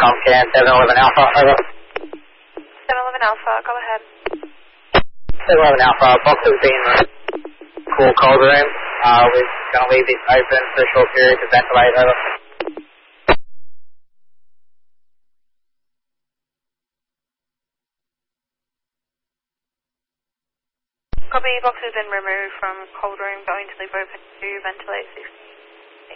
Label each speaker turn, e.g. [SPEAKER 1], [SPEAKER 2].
[SPEAKER 1] Comscan, 711 Alpha, over.
[SPEAKER 2] 711 Alpha, go ahead.
[SPEAKER 1] 711 Alpha, box has been cool cold room. We're going to leave this open for a short period to ventilate, over.
[SPEAKER 2] Copy, box has been removed from cold room, going to leave open to ventilate 60.